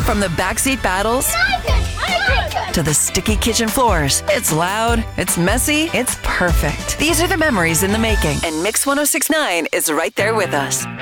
From the backseat battles to the sticky kitchen floors, it's loud, it's messy, it's perfect. These are the memories in the making, and Mix 106.9 is right there with us.